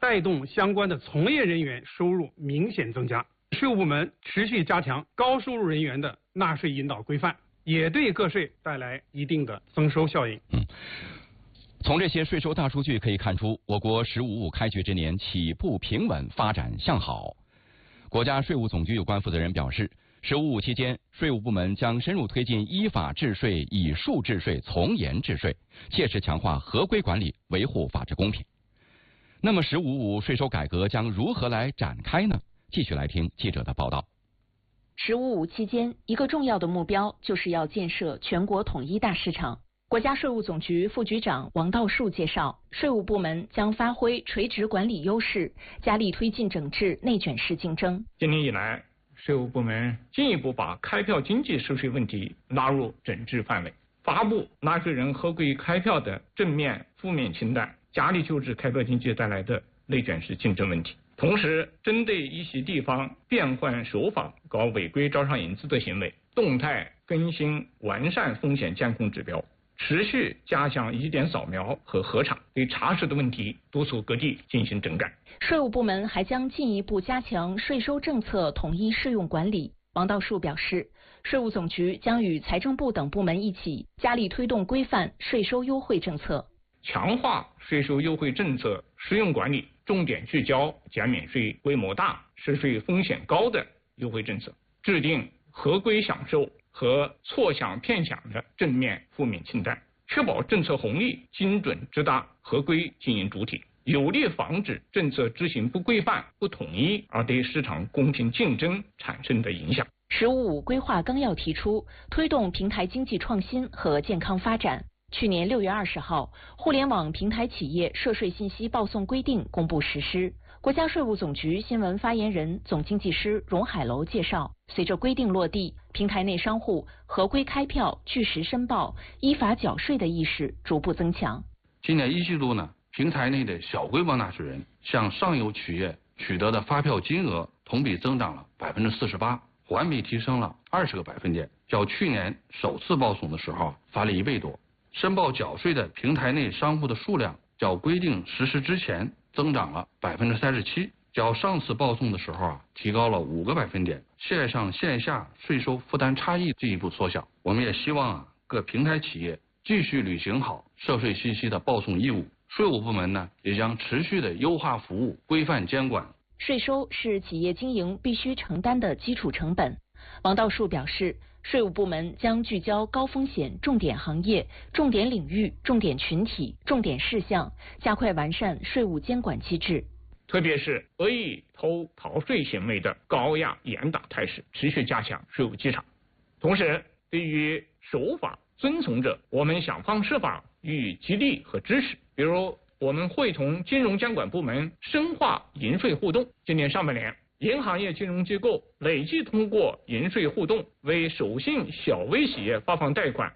带动相关的从业人员收入明显增加。税务部门持续加强高收入人员的纳税引导规范，也对个税带来一定的增收效应。 从这些税收大数据可以看出，我国“十五五”开局之年起步平稳，发展向好。国家税务总局有关负责人表示，“十五五”期间，税务部门将深入推进依法治税、以数治税、从严治税，切实强化合规管理，维护法治公平。那么“十五五”税收改革将如何来展开呢？继续来听记者的报道。 “十五五”期间，一个重要的目标就是要建设全国统一大市场。国家税务总局副局长王道树介绍，税务部门将发挥垂直管理优势，加力推进整治内卷式竞争。 今年以来，税务部门进一步把开票经济收税问题纳入整治范围，发布纳税人合规开票的正面、负面清单，加力纠治开票经济带来的内卷式竞争问题。同时，针对一些地方变换手法搞违规招商引资的行为，动态更新完善风险监控指标，持续加强疑点扫描和核查，对查实的问题督促各地进行整改。 税务部门还将进一步加强税收政策统一适用管理。王道树表示，税务总局将与财政部等部门一起，加力推动规范税收优惠政策， 强化税收优惠政策适用管理，重点聚焦减免税规模大、涉税风险高的优惠政策，制定合规享受和错享骗享的正面、负面清单，确保政策红利精准直达合规经营主体，有力防止政策执行不规范、不统一而对市场公平竞争产生的影响。 “十五五”规划纲要提出，推动平台经济创新和健康发展。去年6月20号，互联网平台企业涉税信息报送规定公布实施。国家税务总局新闻发言人、总经济师荣海楼介绍，随着规定落地，平台内商户合规开票、据实申报、依法缴税的意识逐步增强。 今年1季度呢，平台内的小规模纳税人向上游企业取得的发票金额同比增长了48%，环比提升了20个百分点，较去年首次报送的时候发了1倍多。申报缴税的平台内商户的数量较规定实施之前增长了37%，较上次报送的时候提高了5个百分点，线上线下税收负担差异进一步缩小。我们也希望各平台企业继续履行好涉税信息的报送义务，税务部门呢也将持续的优化服务、规范监管。 税收是企业经营必须承担的基础成本。王道树表示，税务部门将聚焦高风险重点行业、重点领域、重点群体、重点事项，加快完善税务监管机制。 特别是恶意偷逃税行为的高压严打态势持续加强税务稽查。同时，对于守法遵从者，我们想方设法予以激励和支持。比如，我们会同金融监管部门深化银税互动。今年上半年，银行业金融机构累计通过银税互动，为手信小微企业发放贷款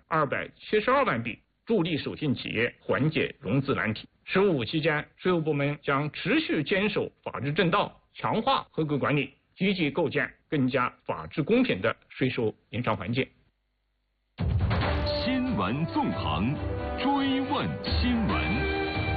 272万笔，助力手信企业缓解融资难题。“15五”期间，税务部门将持续坚守法治正道，强化合规管理，积极构建更加法治公平的税收营商环境。 新闻纵横，追问新闻。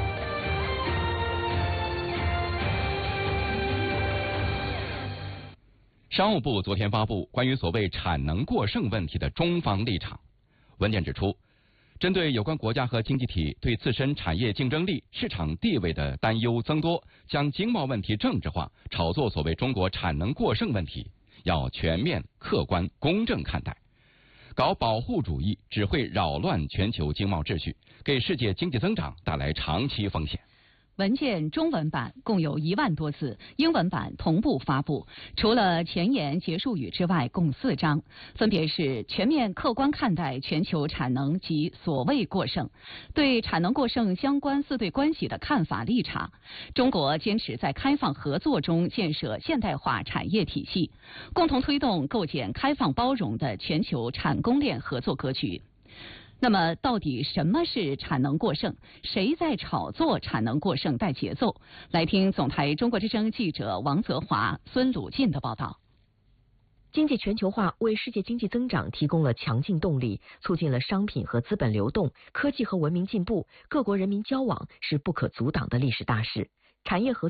商务部昨天发布关于所谓产能过剩问题的中方立场。文件指出，针对有关国家和经济体对自身产业竞争力、市场地位的担忧增多，将经贸问题政治化，炒作所谓中国产能过剩问题，要全面、客观、公正看待。搞保护主义只会扰乱全球经贸秩序，给世界经济增长带来长期风险。 文件中文版共有1万多字，英文版同步发布。除了前言结束语之外，共4章，分别是全面客观看待全球产能及所谓过剩，对产能过剩相关4对关系的看法立场，中国坚持在开放合作中建设现代化产业体系，共同推动构建开放包容的全球产供链合作格局。那么，到底什么是产能过剩？谁在炒作产能过剩带节奏？来听总台中国之声记者王泽华、孙鲁进的报道。 经济全球化为世界经济增长提供了强劲动力，促进了商品和资本流动，科技和文明进步，各国人民交往是不可阻挡的历史大势。产业合作